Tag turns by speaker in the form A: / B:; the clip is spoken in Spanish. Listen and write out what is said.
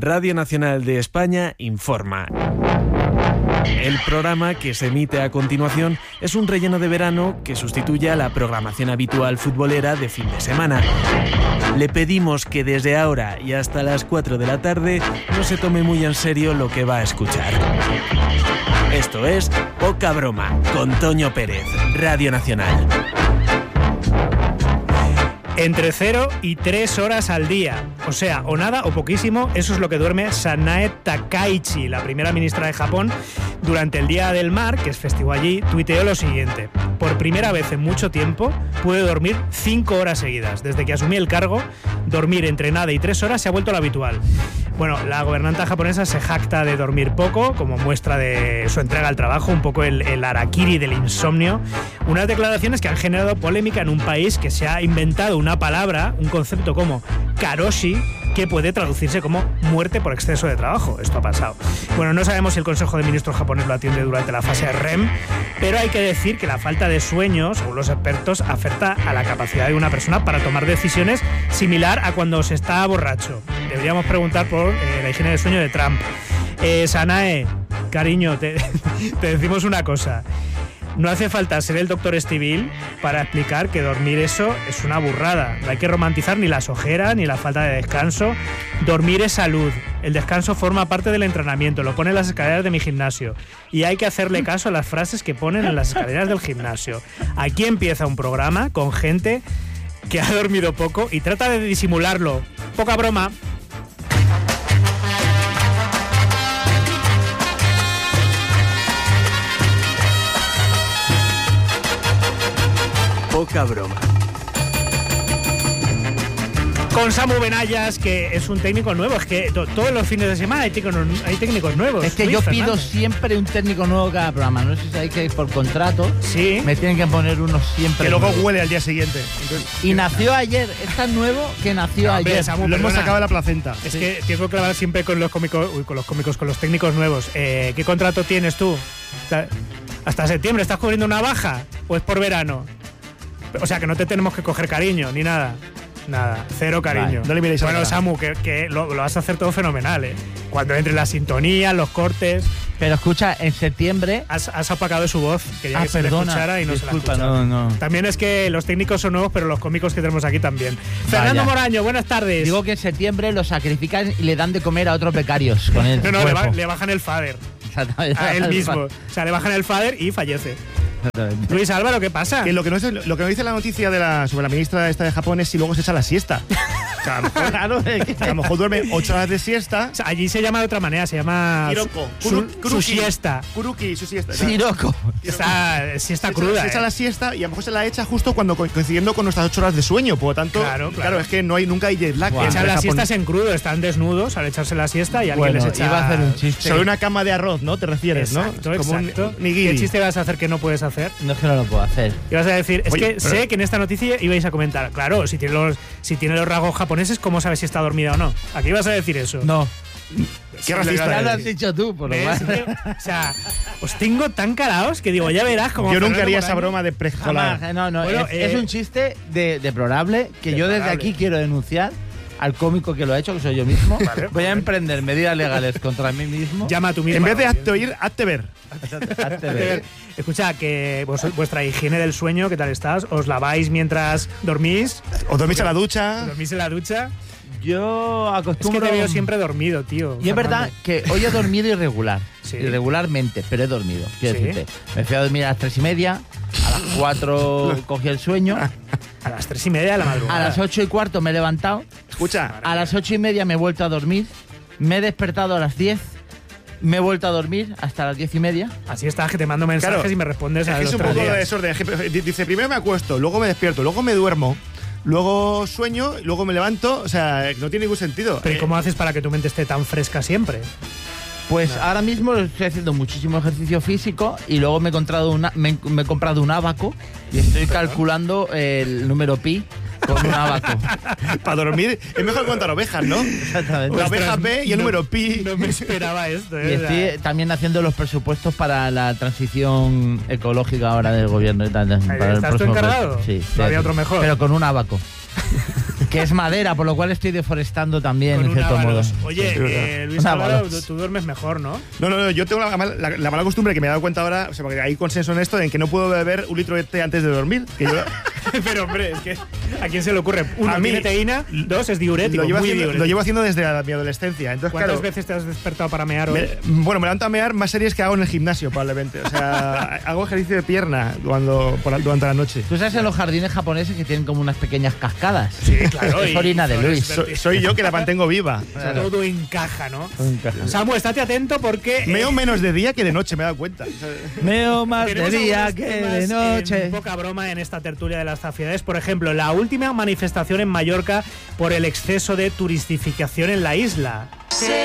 A: Radio Nacional de España informa. El programa que se emite a continuación es un relleno de verano que sustituye a la programación habitual futbolera de fin de semana. Le pedimos que desde ahora y hasta las 4 de la tarde no se tome muy en serio lo que va a escuchar. Esto es Poca Broma, con Toño Pérez, Radio Nacional.
B: Entre 0 y 3 horas al día. O sea, o nada o poquísimo, eso es lo que duerme Sanae Takaichi, la primera ministra de Japón. Durante el Día del Mar, que es festivo allí, tuiteó lo siguiente: por primera vez en mucho tiempo pude dormir 5 horas seguidas. Desde que asumí el cargo, dormir entre nada y 3 horas se ha vuelto lo habitual. Bueno, la gobernanta japonesa se jacta de dormir poco, como muestra de su entrega al trabajo, un poco el harakiri del insomnio. Unas declaraciones que han generado polémica en un país que se ha inventado una palabra, un concepto como karoshi, que puede traducirse como muerte por exceso de trabajo. Esto ha pasado. Bueno, no sabemos si el Consejo de Ministros japonés lo atiende durante la fase REM, pero hay que decir que la falta de sueño, según los expertos, afecta a la capacidad de una persona para tomar decisiones, similar a cuando se está borracho. Deberíamos preguntar por la higiene del sueño de Trump. Sanae, cariño, te decimos una cosa. No hace falta ser el doctor Estivil para explicar que dormir eso es una burrada. No hay que romantizar ni las ojeras ni la falta de descanso. Dormir es salud. El descanso forma parte del entrenamiento. Lo ponen en las escaleras de mi gimnasio. Y hay que hacerle caso a las frases que ponen en las escaleras del gimnasio. Aquí empieza un programa con gente que ha dormido poco y trata de disimularlo. Poca broma.
A: Poca Broma.
B: Con Samu Benayas, que es un técnico nuevo. Es que todos los fines de semana hay técnicos nuevos.
C: Es que
B: Luis
C: yo
B: Fernández.
C: pido siempre un técnico nuevo cada programa. No sé si hay que ir por contrato.
B: Sí.
C: Me tienen que poner uno siempre.
D: Que luego
C: nuevo.
D: huele al día siguiente. Entonces,
C: Y nació ayer. Es tan nuevo que nació
B: Hombre,
C: ayer.
B: Samu,
D: lo hemos
B: perdona.
D: sacado de la placenta.
B: Es que tengo que hablar siempre con los cómicos, con los técnicos nuevos. ¿Qué contrato tienes tú? ¿Hasta septiembre estás cubriendo una baja? ¿O es por verano? O sea, que no te tenemos que coger cariño, ni nada. Nada, cero cariño.
D: Vale, no le miréis a la
B: Bueno,
D: cara.
B: Samu, que lo vas a hacer todo fenomenal, ¿eh? Cuando entre la sintonía, los cortes.
C: Pero escucha, en septiembre.
B: Has apagado su voz. Quería que se le
C: perdona.
B: escuchara y no
C: Disculpa,
B: se la escuchaba.
C: no.
B: También es que los técnicos son nuevos, pero los cómicos que tenemos aquí también. Fernando Moraño, buenas tardes.
C: Digo que en septiembre lo sacrifican y le dan de comer a otros becarios con él.
B: No, le bajan el fader. A él mismo. O sea, le bajan el fader y fallece.
C: Exactamente.
B: Luis Álvaro, ¿qué pasa?
D: Que lo que no dice la noticia sobre la ministra esta de Japón es si luego se echa la siesta. O sea, a lo mejor,
C: Claro, es que-
D: a lo mejor duerme 8 horas de siesta.
B: O sea, allí se llama de otra manera, se llama
D: Hiroko.
B: su siesta.
D: Kuruki, su siesta.
C: Siroco.
B: Está siesta cruda.
D: Se echa
B: ¿eh?
D: la siesta y a lo mejor se la echa justo cuando coincidiendo con nuestras 8 horas de sueño. Por lo tanto,
B: Claro.
D: es que nunca hay jet lag.
C: Guau.
B: Echan
D: entre
B: las
D: Japón.
B: siestas en crudo, están desnudos al echarse la siesta y alguien
C: Bueno,
B: les echa.
C: iba a hacer un chiste.
D: Sobre una cama de arroz, ¿no? Te refieres,
B: Exacto,
D: ¿no? Es como
B: exacto.
D: un nigiri.
B: ¿Qué chiste vas a hacer que no puedes hacer?
C: No es que no lo puedo hacer.
B: Ibas a decir, es
D: Oye,
B: que
D: pero-
B: sé que en esta noticia ibais a comentar, claro, si tiene los rasgos japoneses, ¿cómo sabes si está dormida o no? Aquí ibas a decir eso.
C: No.
D: Qué racista
C: Ya lo
D: eres.
C: has dicho tú, por lo
B: ¿Ves?
C: más.
B: O sea, os tengo tan calaos que digo, ya verás cómo.
D: Yo nunca
B: Fernando
D: haría esa
B: Moraño-
D: broma de preescolar.
C: Jamás, no.
B: Bueno,
C: es un chiste deplorable que yo desde
B: Deplorable.
C: aquí quiero denunciar al cómico que lo ha hecho, que soy yo mismo.
B: Vale,
C: Voy a emprender medidas legales contra mí mismo.
B: Llama a tu misma.
D: En vez de
B: audiencia.
D: hazte oír, hazte ver.
C: Hazte ver.
B: Escucha, que vuestra higiene del sueño, ¿qué tal estás? ¿Os laváis mientras dormís?
D: O dormís a la ducha.
B: ¿Dormís en la ducha?
C: Yo
B: Es que
C: acostumbro.
B: te veo siempre dormido, tío.
C: Y es verdad que hoy he dormido irregular.
B: Sí.
C: Irregularmente, pero he dormido. Quiero
B: Sí.
C: decirte. Me fui a dormir a las 3:30, a las 4 cogí el sueño,
B: A las 3:30 de la madrugada.
C: a las 8:15 me he levantado,
D: Escucha,
C: a las 8:30 me he vuelto a dormir, me he despertado a las 10, me he vuelto a dormir hasta las 10:30.
B: Así estás, que te mando mensajes
D: Claro.
B: y me respondes a
D: es
B: los
D: un
B: 3
D: poco de
B: días.
D: desorden. Dice, primero me acuesto, luego me despierto, luego me duermo, luego sueño, luego me levanto. O sea, no tiene ningún sentido.
B: Pero ¿y cómo haces para que tu mente esté tan fresca siempre?
C: Pues ahora mismo estoy haciendo muchísimo ejercicio físico y luego me he comprado un abaco y estoy calculando el número pi con un abaco.
D: Para dormir es mejor contar ovejas, ¿no?
C: Exactamente.
D: La oveja P y el
B: no-
D: número pi.
B: No me esperaba esto,
C: Y estoy también haciendo los presupuestos para la transición ecológica ahora del gobierno y tal. Para el
B: ¿Estás tú
C: próximo
B: encargado?
C: Sí.
B: ¿No había otro mejor?
C: Pero con un abaco. que es madera, por lo cual estoy deforestando también,
B: Con
C: en
B: un
C: cierto modo.
B: Ábalos. Oye, Luis
C: Un
B: Álvaro,
C: Ábalos.
B: tú duermes mejor, ¿no?
D: No, yo tengo la mala costumbre que me he dado cuenta ahora, o sea, porque hay consenso en esto, en que no puedo beber un litro de té antes de dormir. Que yo,
B: Pero, hombre, es que ¿a quién se le ocurre? Uno,
D: A mí-
B: tiene teína, dos, es diurético,
D: lo
B: muy diurético.
D: llevo haciendo desde mi adolescencia. Entonces,
B: ¿Cuántas
D: claro,
B: veces te has despertado para mear hoy?
D: me levanto a mear más series que hago en el gimnasio, probablemente. O sea, hago ejercicio de pierna durante la noche.
C: Tú sabes en los jardines japoneses que tienen como unas pequeñas cascadas.
B: Sí, claro.
C: Es orina de Luis.
D: Soy yo que la mantengo viva.
B: O sea, todo encaja, ¿no?
C: Encaja.
B: Samu, estate atento porque...
D: Meo menos de día que de noche, me he dado cuenta. O sea,
C: Meo más de
B: tenemos
C: día
B: algunos
C: que
B: temas
C: de noche.
B: en poca broma en esta tertulia de las zafiedades. Por ejemplo, la última manifestación en Mallorca por el exceso de turistificación en la isla.